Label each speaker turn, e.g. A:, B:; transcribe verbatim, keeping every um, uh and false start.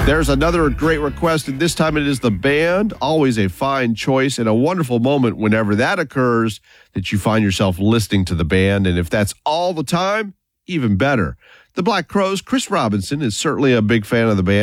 A: There's another great request, and this time it is the band. Always a fine choice and a wonderful moment whenever that occurs that you find yourself listening to the band. And if that's all the time, even better. The Black Crowes, Chris Robinson is certainly a big fan of the band.